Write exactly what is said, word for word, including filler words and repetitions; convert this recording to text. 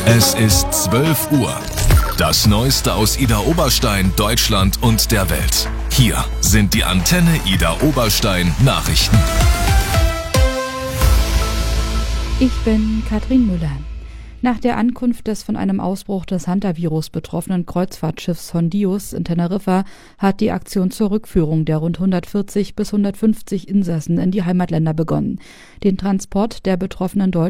Es ist zwölf Uhr. Das Neueste aus Idar-Oberstein, Deutschland und der Welt. Hier sind die Antenne Idar-Oberstein Nachrichten. Ich bin Katrin Müller. Nach der Ankunft des von einem Ausbruch des Hantavirus betroffenen Kreuzfahrtschiffs Hondius in Teneriffa hat die Aktion zur Rückführung der rund hundertvierzig bis hundertfünfzig Insassen in die Heimatländer begonnen. Den Transport der betroffenen Deutschen